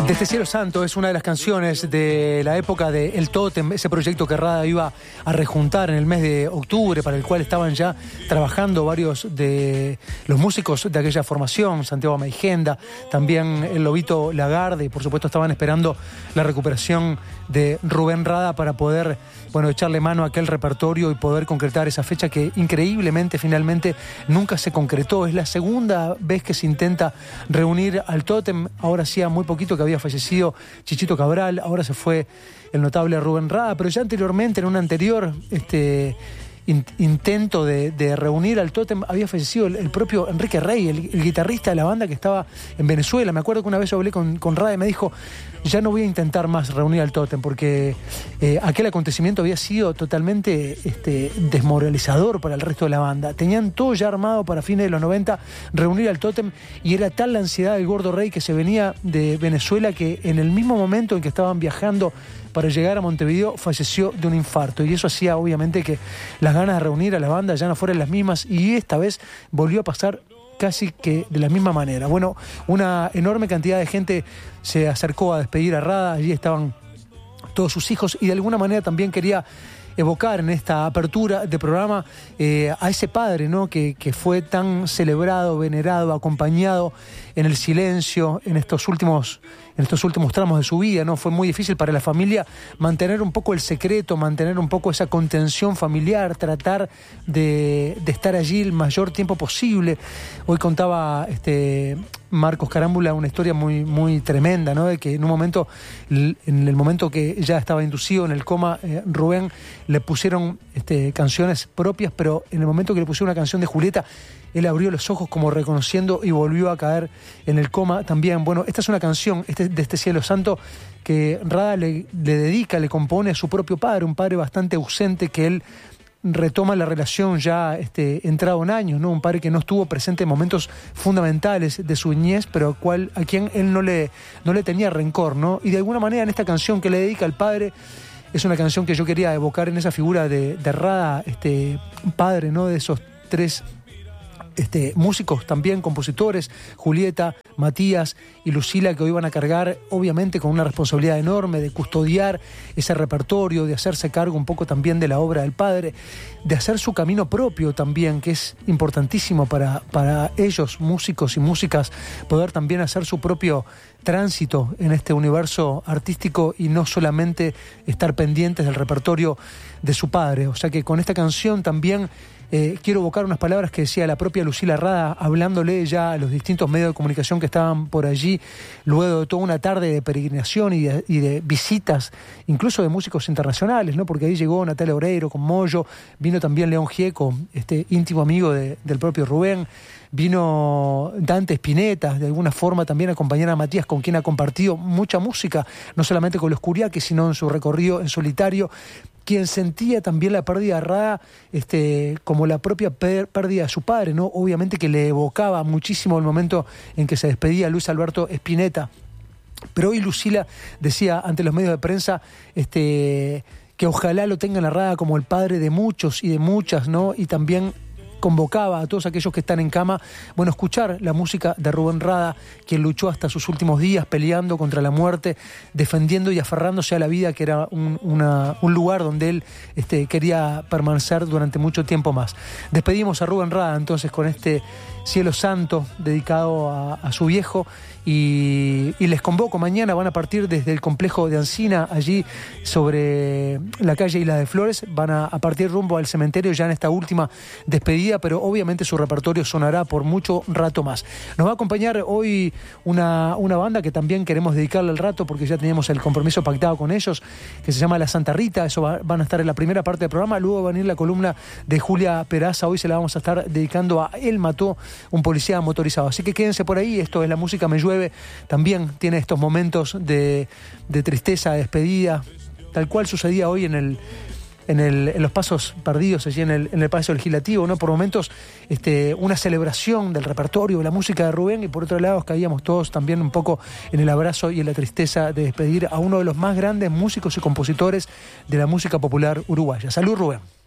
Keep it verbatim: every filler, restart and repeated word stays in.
Desde Cielo Santo es una de las canciones de la época de El Tótem, ese proyecto que Rada iba a rejuntar en el mes de octubre, para el cual estaban ya trabajando varios de los músicos de aquella formación, Santiago Meijenda, también el Lobito Lagarde, y por supuesto estaban esperando la recuperación de Rubén Rada para poder, bueno, echarle mano a aquel repertorio y poder concretar esa fecha que increíblemente finalmente nunca se concretó. Es la segunda vez que se intenta reunir al Tótem. Ahora hacía muy poquito que había fallecido Chichito Cabral, ahora se fue el notable Rubén Rada, pero ya anteriormente, en un anterior este, in, intento de, de reunir al Tótem, había fallecido el, el propio Enrique Rey, el, el guitarrista de la banda que estaba en Venezuela. Me acuerdo que una vez yo hablé con, con Rada y me dijo: ya no voy a intentar más reunir al Tótem, porque eh, aquel acontecimiento había sido totalmente este, desmoralizador para el resto de la banda. Tenían todo ya armado para fines de los noventa, reunir al Tótem, y era tal la ansiedad del Gordo Rey, que se venía de Venezuela, que en el mismo momento en que estaban viajando para llegar a Montevideo, falleció de un infarto, y eso hacía obviamente que las ganas de reunir a la banda ya no fueran las mismas, y esta vez volvió a pasar casi que de la misma manera. Bueno, una enorme cantidad de gente se acercó a despedir a Rada. Allí estaban todos sus hijos, y de alguna manera también quería evocar en esta apertura de programa eh, a ese padre, ¿no? que, que fue tan celebrado, venerado, acompañado en el silencio en estos últimos en estos últimos tramos de su vida, ¿no? Fue muy difícil para la familia mantener un poco el secreto, mantener un poco esa contención familiar, tratar de, de estar allí el mayor tiempo posible. Hoy contaba este Marcos Carámbula una historia muy, muy tremenda, ¿no? De que en un momento, en el momento que ya estaba inducido en el coma, eh, Rubén le pusieron este, canciones propias, pero en el momento que le pusieron una canción de Julieta, él abrió los ojos como reconociendo y volvió a caer en el coma también. Bueno, esta es una canción este, de este Cielo Santo que Rada le, le dedica, le compone a su propio padre, un padre bastante ausente, que él retoma la relación ya este, entrado en años, ¿no? Un padre que no estuvo presente en momentos fundamentales de su niñez, pero cual, a quien él no le, no le tenía rencor, ¿no? Y de alguna manera en esta canción que le dedica al padre, es una canción que yo quería evocar en esa figura de, de Rada, este padre, ¿no? De esos tres Este, músicos también, compositores, Julieta, Matías y Lucila, que hoy van a cargar obviamente con una responsabilidad enorme de custodiar ese repertorio, de hacerse cargo un poco también de la obra del padre, de hacer su camino propio también, que es importantísimo para, para ellos, músicos y músicas, poder también hacer su propio tránsito en este universo artístico y no solamente estar pendientes del repertorio de su padre. O sea que con esta canción también Eh, quiero evocar unas palabras que decía la propia Lucila Rada, hablándole ya a los distintos medios de comunicación que estaban por allí, luego de toda una tarde de peregrinación y de, y de visitas, incluso de músicos internacionales, ¿no? Porque ahí llegó Natalia Oreiro con Moyo, vino también León Gieco, este íntimo amigo de, del propio Rubén, vino Dante Spinetta, de alguna forma también a acompañar a Matías, con quien ha compartido mucha música, no solamente con los Curiaques, sino en su recorrido en solitario, quien sentía también la pérdida de Rada este, como la propia per- pérdida de su padre, ¿no? Obviamente que le evocaba muchísimo el momento en que se despedía Luis Alberto Spinetta. Pero hoy Lucila decía ante los medios de prensa este, que ojalá lo tengan a Rada como el padre de muchos y de muchas, ¿no? Y también convocaba a todos aquellos que están en cama, bueno, escuchar la música de Rubén Rada, quien luchó hasta sus últimos días peleando contra la muerte, defendiendo y aferrándose a la vida, que era un, una, un lugar donde él este, quería permanecer durante mucho tiempo más. Despedimos a Rubén Rada entonces con este Cielo Santo dedicado a, a su viejo, y, y les convoco mañana, van a partir desde el complejo de Ancina, allí sobre la calle Isla de Flores, van a, a partir rumbo al cementerio ya en esta última despedida, pero obviamente su repertorio sonará por mucho rato más. Nos va a acompañar hoy una, una banda que también queremos dedicarle el rato, porque ya teníamos el compromiso pactado con ellos, que se llama La Santa Rita. Eso va, van a estar en la primera parte del programa, luego va a venir la columna de Julia Peraza, hoy se la vamos a estar dedicando a Él mató un policía motorizado, así que quédense por ahí. Esto es La Música Me Llueve, también tiene estos momentos de, de tristeza, de despedida, tal cual sucedía hoy en el En, el, en los pasos perdidos allí en el, en el Palacio Legislativo, ¿no? Por momentos este, una celebración del repertorio, de la música de Rubén, y por otro lado caíamos todos también un poco en el abrazo y en la tristeza de despedir a uno de los más grandes músicos y compositores de la música popular uruguaya. Salud, Rubén.